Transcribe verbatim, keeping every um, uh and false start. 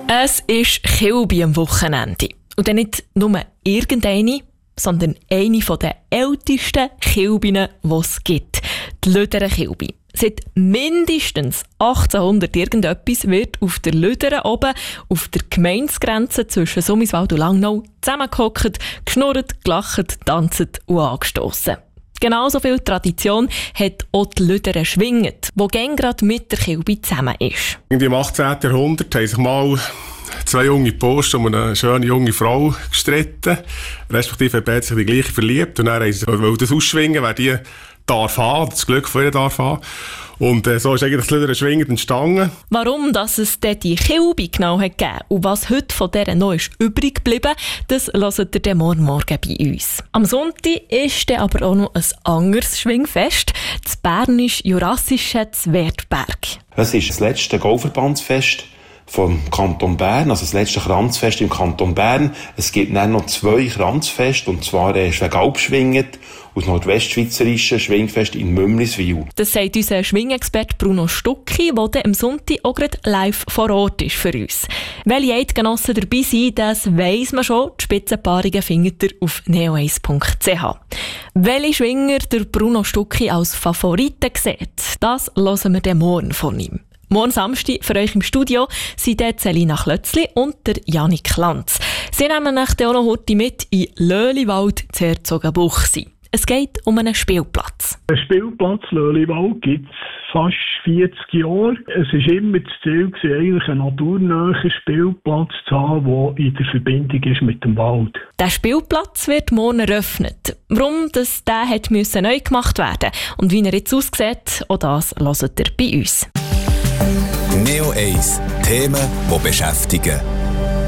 Es ist Kilby am Wochenende. Und dann nicht nur irgendeine, sondern eine der ältesten Kilbyen, die es gibt. Die Lüderen Kilby. Seit mindestens achtzehnhundert irgendetwas wird auf der Lüderen oben auf der Gemeindegrenze zwischen Summiswald und Langnau zusammengehockt, geschnurrt, gelacht, tanzt und angestossen. Genauso viel Tradition hat auch die Lüderen Schwinget, die gern gerade mit der Kilby zusammen ist. Irgendwie im achtzehnten Jahrhundert haben sich mal zwei junge Posten um eine schöne junge Frau gestritten. Respektive haben sich die gleiche verliebt. Und dann haben sie das ausschwingen, wer die darf haben, das Glück von ihr darf haben. Und äh, so ist eigentlich das Lüderen Schwingen entstanden. Warum dass es denn die Kilby genau hat gegeben und was heute von dieser noch ist übrig geblieben, das hört ihr dann morgen Morgen bei uns. Am Sonntag ist dann aber auch noch ein anderes Schwingfest, das bernisch-jurassische Zwertberg. Es ist das letzte Golverbandsfest vom Kanton Bern, also das letzte Kranzfest im Kanton Bern. Es gibt dann noch zwei Kranzfeste, und zwar äh, Schwegalpschwingen und das nordwestschweizerische Schwingfest in Mümliswil. Das sagt unser Schwingexperte Bruno Stucki, der dann am Sonntag auch gerade live vor Ort ist für uns. Welche Eidgenossen dabei sind, das weiss man schon. Die Spitzenpaarungen findet ihr auf neo eins punkt c h. Welche Schwinger der Bruno Stucki als Favoriten sieht, das hören wir dann morgen von ihm. Morgen Samstag für euch im Studio sind dort Selina Klötzli und der Janik Lanz. Sie nehmen euch auch noch heute mit in Löhliwald zu Herzogenbuchsee. Es geht um einen Spielplatz. Der Spielplatz Löhliwald gibt es fast vierzig Jahre. Es war immer das Ziel, eigentlich einen naturnähen Spielplatz zu haben, der in der Verbindung ist mit dem Wald. Der Spielplatz wird morgen eröffnet. Warum das der hat müssen neu gemacht werden und wie er jetzt aussieht, auch das hört ihr bei uns. Neo eins. Themen, die beschäftigen.